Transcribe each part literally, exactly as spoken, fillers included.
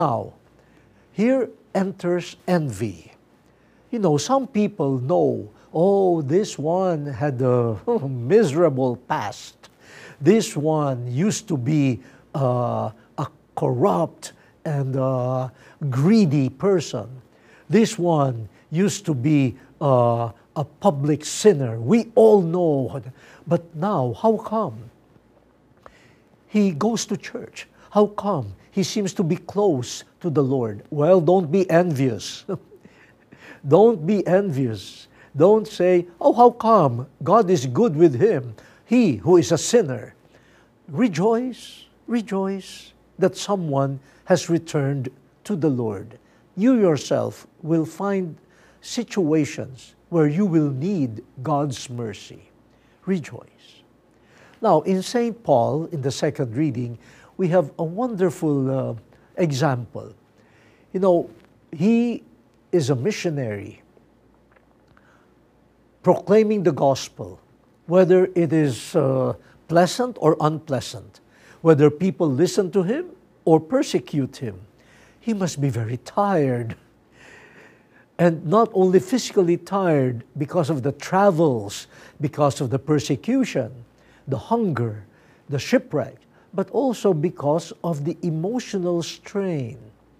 Now, here enters envy. You know, some people know, oh, this one had a miserable past. This one used to be uh, a corrupt and uh, greedy person. This one used to be uh, a public sinner. We all know. But now, how come he goes to church? How come he seems to be close to the Lord? Well, don't be envious. Don't be envious. Don't say, oh, how come God is good with him, he who is a sinner. Rejoice, rejoice that someone has returned to the Lord. You yourself will find situations where you will need God's mercy. Rejoice. Now, in Saint Paul, in the second reading, we have a wonderful uh, example. You know, he is a missionary proclaiming the gospel, whether it is uh, pleasant or unpleasant, whether people listen to him or persecute him. He must be very tired. And not only physically tired because of the travels, because of the persecution, the hunger, the shipwreck, but also because of the emotional strain.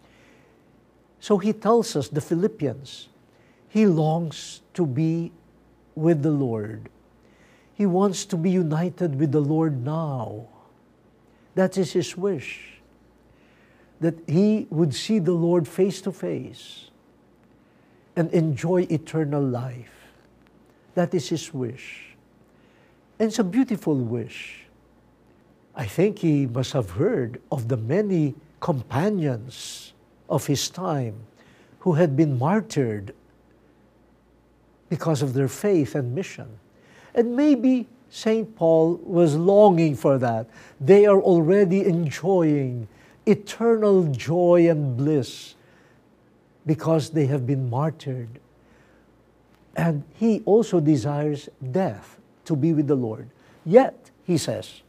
So he tells us, the Philippians, he longs to be with the Lord. He wants to be united with the Lord now. That is his wish, that he would see the Lord face to face and enjoy eternal life. That is his wish. And it's a beautiful wish. I think he must have heard of the many companions of his time who had been martyred because of their faith and mission. And maybe Saint Paul was longing for that. They are already enjoying eternal joy and bliss because they have been martyred. And he also desires death to be with the Lord. Yet, he says,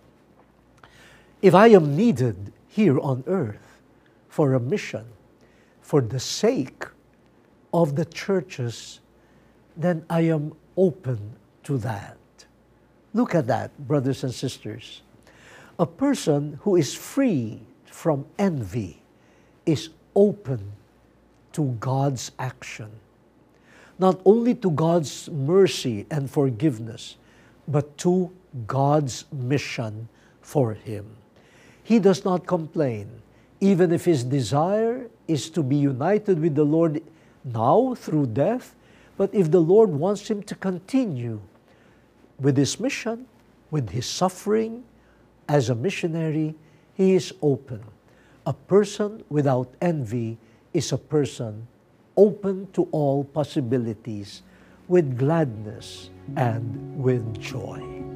if I am needed here on earth for a mission, for the sake of the churches, then I am open to that. Look at that, brothers and sisters. A person who is free from envy is open to God's action. Not only to God's mercy and forgiveness, but to God's mission for him. He does not complain, even if his desire is to be united with the Lord now through death. But if the Lord wants him to continue with his mission, with his suffering as a missionary, he is open. A person without envy is a person open to all possibilities with gladness and with joy.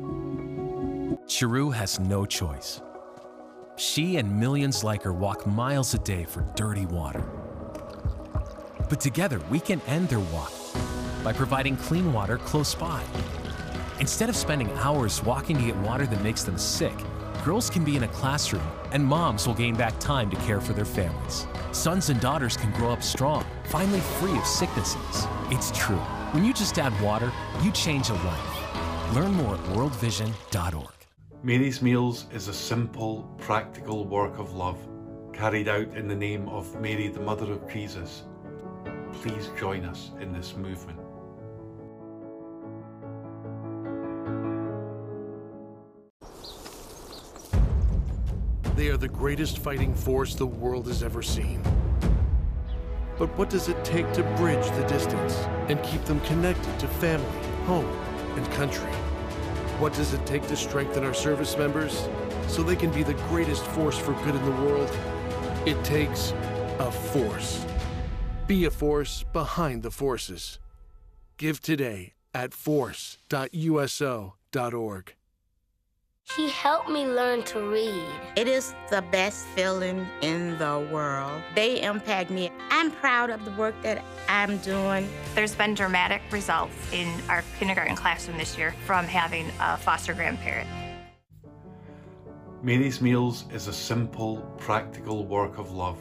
Chiru has no choice. She and millions like her walk miles a day for dirty water. But together, we can end their walk by providing clean water close by. Instead of spending hours walking to get water that makes them sick, girls can be in a classroom and moms will gain back time to care for their families. Sons and daughters can grow up strong, finally free of sicknesses. It's true. When you just add water, you change a life. Learn more at world vision dot org. Mary's Meals is a simple, practical work of love carried out in the name of Mary, the Mother of Jesus. Please join us in this movement. They are the greatest fighting force the world has ever seen. But what does it take to bridge the distance and keep them connected to family, home, and country? What does it take to strengthen our service members so they can be the greatest force for good in the world? It takes a force. Be a force behind the forces. Give today at force dot U S O dot org. He helped me learn to read. It is the best feeling in the world. They impact me. I'm proud of the work that I'm doing. There's been dramatic results in our kindergarten classroom this year from having a foster grandparent. Mary's Meals is a simple, practical work of love